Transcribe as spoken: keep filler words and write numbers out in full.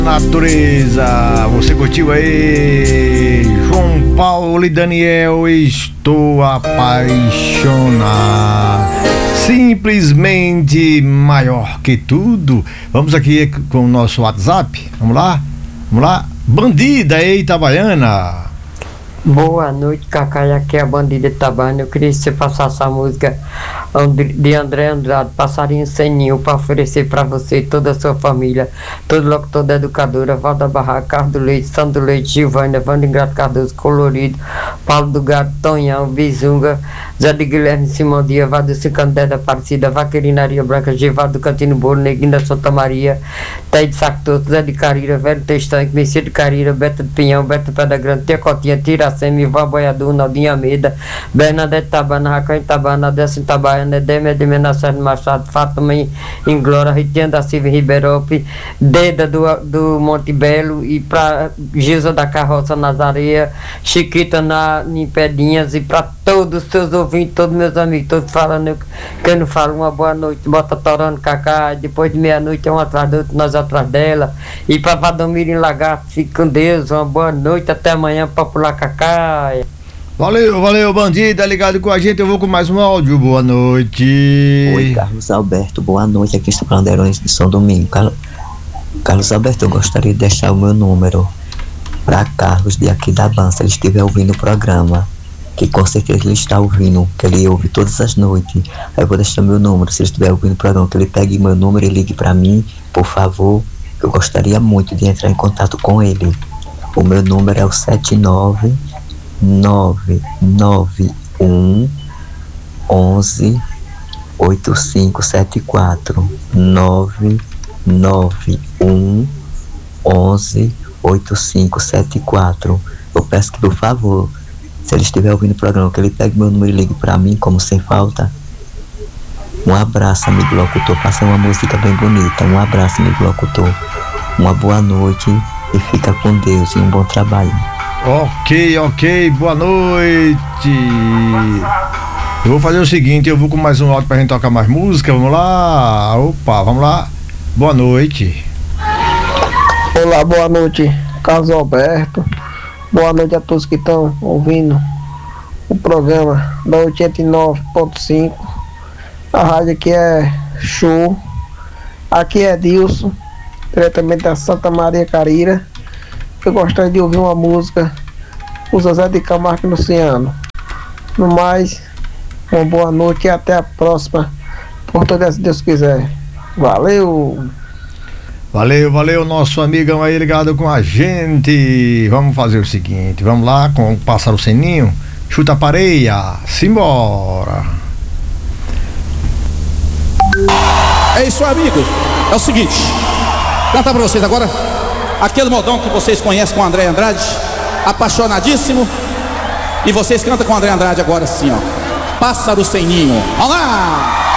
Natureza, você curtiu aí João Paulo e Daniel, Estou Apaixonado, simplesmente maior que tudo. Vamos aqui com o nosso WhatsApp, vamos lá, vamos lá. Bandida Itabaiana. Boa noite, Cacai, aqui é a Bandida Itabaiana. Eu queria que você passasse a música de André Andrade, Passarinho Sem Ninho, para oferecer para você e toda a sua família, todo locutor da educadora, Valda Barraca, Carlos do Leite, Santo do Leite, Gilvânia, Vanda Ingrato Cardoso, Colorido, Paulo do Gato, Tonhão, Bizunga, Zé de Guilherme, Simão Dias, Vadilson Candé da Aparecida, Vaquerinaria Branca, Gevado do Cantino Bolo, Neguinho da Santa Maria, Té de Saco Todo, Zé de Carira, Velho Testanque, Messias de Carira, Beto de Pinhão, Beto Pedra Grande, Tia Cotinha, Tiracema, Ivan Boiador, Naldinho Almeida, Bernadette Tabana, Racan Itabana, Décio Itabaiana, Edemia de Menacer Machado, Fátima Inglória, Ritinha da Silva Ribeirope, Deda do, do Monte Belo, e para Gilza da Carroça Nazareia, Chiquita na, em Pedinhas, e para todos os seus ouvintes, todos meus amigos, todos falando, quem não fala, uma boa noite, bota torando Cacá, depois de meia-noite é um atrás do outro, nós atrás dela, e para Valdomiro em Lagarto, fique com Deus, uma boa noite, até amanhã, Popular Cacá. Valeu, valeu, Bandida, ligado com a gente, eu vou com mais um áudio, boa noite. Oi, Carlos Alberto, boa noite, aqui está Bandeirões de São Domingo. Carlos, Carlos Alberto, eu gostaria de deixar o meu número para Carlos de aqui da Bança, se ele estiver ouvindo o programa, que com certeza ele está ouvindo, que ele ouve todas as noites. Aí eu vou deixar meu número, se ele estiver ouvindo o programa, que ele pegue meu número e ligue para mim, por favor, eu gostaria muito de entrar em contato com ele. O meu número é o sete nove nove nove um onze oito cinco sete quatro nove nove um onze oito cinco sete quatro. Eu peço que, por favor, se ele estiver ouvindo o programa, que ele pegue meu número e ligue para mim, como sem falta. Um abraço, amigo locutor, passa uma música bem bonita. Um abraço, amigo locutor, uma boa noite e fica com Deus e um bom trabalho. Ok, ok, boa noite. Eu vou fazer o seguinte, eu vou com mais um áudio pra gente tocar mais música, vamos lá. Opa, vamos lá. Boa noite. Olá, boa noite, Carlos Alberto. Boa noite a todos que estão ouvindo o programa da oitenta e nove ponto cinco. A rádio aqui é show. Aqui é Dilson, diretamente da Santa Maria Carira. Eu gostaria de ouvir uma música do Zezé de Camargo e Luciano. No mais, uma boa noite e até a próxima, por todas, se Deus quiser. Valeu! Valeu, valeu, nosso amigão aí ligado com a gente. Vamos fazer o seguinte, vamos lá com o Pássaro Sem Ninho, Chuta a Pareia, simbora! É isso, amigos, é o seguinte, cantar pra vocês agora aquele modão que vocês conhecem com o André Andrade, apaixonadíssimo. E vocês cantam com o André Andrade agora assim, ó, Pássaro Sem Ninho. Vamos lá!